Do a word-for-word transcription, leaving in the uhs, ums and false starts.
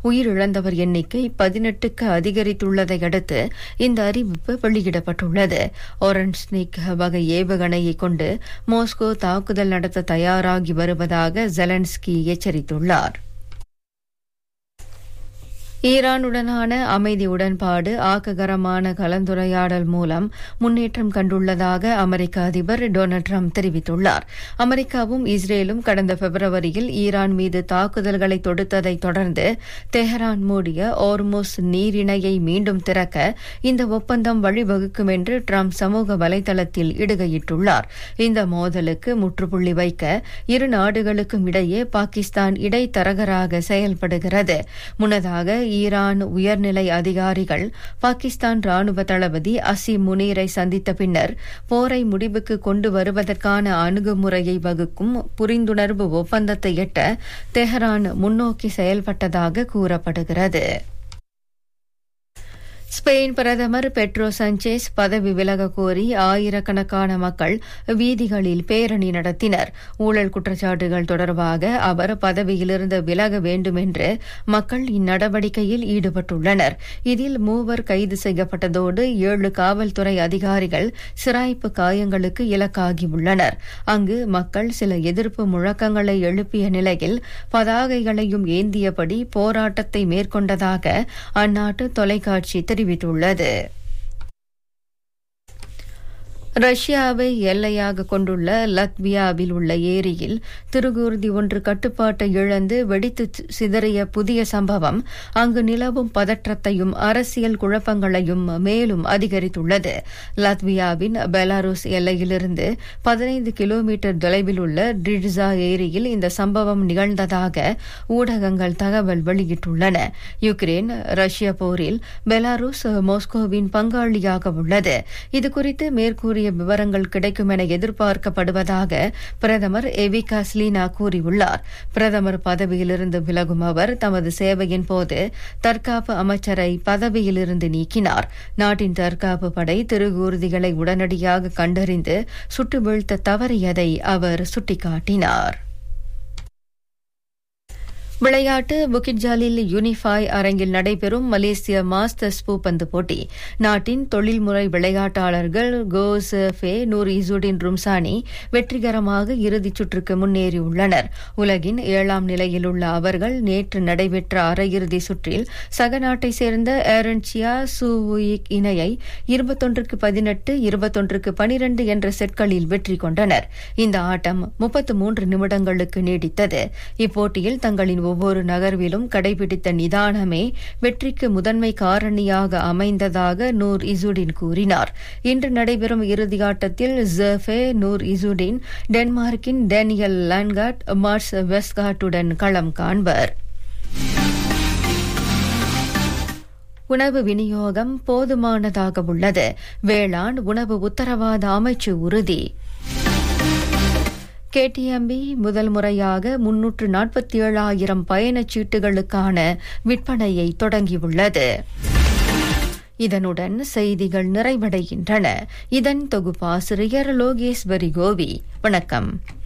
உயிரிழந்தவர் எண்ணிக்கை பதினெட்டுக்கு அதிகரித்துள்ளதை அடுத்து இந்த அறிவிப்பு வெளியிடப்பட்டுள்ளது. ஒரன்ஸ்னிக் வகை ஏவுகணையை கொண்டு மாஸ்கோ தாக்குதல் நடத்த தயாராகி வருவதாக ஜெலன்ஸ்கி எச்சரித்துள்ளார். ஈரானுடனான அமைதி உடன்பாடு ஆக்ககரமான கலந்துரையாடல் மூலம் முன்னேற்றம் கண்டுள்ளதாக அமெரிக்க அதிபர் டொனால்டு டிரம்ப் தெரிவித்துள்ளார். அமெரிக்காவும் இஸ்ரேலும் கடந்த பிப்ரவரியில் ஈரான் மீது தாக்குதல்களை தொடுத்ததை தொடர்ந்து தெஹரான் மூடிய ஓர்முஸ் நீரிணையை மீண்டும் திறக்க இந்த ஒப்பந்தம் வழிவகுக்கும் என்று டிரம்ப் சமூக வலைதளத்தில் இடுகையிட்டுள்ளார். இந்த மோதலுக்கு முற்றுப்புள்ளி வைக்க இரு நாடுகளுக்கும் இடையே பாகிஸ்தான் இடைத்தரகராக செயல்படுகிறது. முன்னதாக ஈரான் உயர்நிலை அதிகாரிகள் பாகிஸ்தான் ராணுவ தளபதி அசீம் முனீரை சந்தித்த பின்னர் போரை முடிவுக்கு கொண்டு வருவதற்கான அணுகுமுறையை வகுக்கும் புரிந்துணர்வு ஒப்பந்தத்தை எட்ட தெஹரான் முன்னோக்கி செயல்பட்டதாக கூறப்படுகிறது. ஸ்பெயின் பிரதமர் பெட்ரோ சாnchez பதவி விலக கோரி ஆயிரக்கணக்கான மக்கள் வீதிகளில் பேரணி நடத்தினர். ஊழல் குற்றச்சாட்டுகள் தொடர்பாக அவர் பதவியிலிருந்து விலக வேண்டும் என்று மக்கள் இந்நடவடிக்கையில் ஈடுபட்டுள்ளனர். இதில் மூவர் கைது செய்யப்பட்டதோடு ஏழு காவல்துறை அதிகாரிகள் சிராய்ப்பு காயங்களுக்கு இலக்காகியுள்ளனர். அங்கு மக்கள் சில எதிர்ப்பு முழக்கங்களை எழுப்பிய நிலையில் பதாகைகளையும் ஏந்தியபடி போராட்டத்தை மேற்கொண்டதாக அந்நாட்டு தொலைக்காட்சி தெரிவித்துள்ளது. ரஷ்யாவை எல்லையாக கொண்டுள்ள லத்வியாவில் உள்ள ஏரியில் திருகூர்தி ஒன்று கட்டுப்பாட்டை இழந்து வெடித்து சிதறிய புதிய சம்பவம் அங்கு நிலவும் பதற்றத்தையும் அரசியல் குழப்பங்களையும் மேலும் அதிகரித்துள்ளது. லத்வியாவின் பெலாருஸ் எல்லையிலிருந்து பதினைந்து கிலோமீட்டர் தொலைவில் உள்ள ட்ரிட்ஸா ஏரியில் இந்த சம்பவம் நிகழ்ந்ததாக ஊடகங்கள் தகவல் வெளியிட்டுள்ளன. யுக்ரைன் ரஷ்ய போரில் பெலாருஸ் மாஸ்கோவின் பங்காளியாக உள்ளது. இதுகுறித்து மேற்கூறிய விவரங்கள் கிடைக்கும் என எதிர்பார்க்கப்படுவதாக பிரதமர் எவிகா ஸ்லீனா கூறியுள்ளார். பிரதமர் பதவியிலிருந்து விலகும் அவர் தமது சேவையின் போது தற்காப்பு அமைச்சரை பதவியிலிருந்து நீக்கினார். நாட்டின் தற்காப்பு படை திருகூர்திகளை உடனடியாக கண்டறிந்து சுட்டு வீழ்த்த தவறியதை அவர் சுட்டிக்காட்டினார். விளையாட்டு புக்கிட் ஜாலில் யூனிஃபாய் அரங்கில் நடைபெறும் மலேசிய மாஸ்டர்ஸ் பூப்பந்து போட்டி. நாட்டின் தொழில்முறை விளையாட்டாளர்கள் கோசே நூர் இசுடின் ரும்சானி வெற்றிகரமாக இறுதிச் சுற்றுக்கு முன்னேறியுள்ளனர். உலகின் ஏழாம் நிலையில் உள்ள அவர்கள் நேற்று நடைபெற்ற அரையிறுதி சுற்றில் சக நாட்டைச் சேர்ந்த ஏரன்சியா சூயிக் இணையை இருபத்தொன்றுக்கு பதினெட்டு இருபத்தொன்றுக்கு பனிரண்டு என்ற செட்களில் வெற்றி கொண்டனர். இந்த ஆட்டம் முப்பத்து மூன்று நிமிடங்களுக்கு நீடித்தது. இப்போட்டியில் தங்களின் ஒவ்வொரு நகர்விலும் கடைபிடித்த நிதானமே வெற்றிக்கு முதன்மை காரணியாக அமைந்ததாக நூர் இசுடின் கூறினார். இன்று நடைபெறும் இறுதியாட்டத்தில் ஜெஃபே நூர் இசுடின் டென்மார்க்கின் டேனியல் லான்கார்ட் மார்ஸ் வெஸ்காட்டுடன் களம் காண்பர். உணவு விநியோகம் போதுமானதாக உள்ளது. வேளாண் உணவு உத்தரவாத அமைச்சு உறுதி. கேடிஎம்பி முதல் முறையாக முன்னூற்று நாற்பத்தி ஏழாயிரம் பயணச்சீட்டுகளுக்கான விற்பனையை தொடங்கியுள்ளது. இதனுடன் செய்திகள் நிறைவடைகின்றன. இதன் தொகுப்பாசிரியர் லோகேஸ்வரி கோவி. வணக்கம்.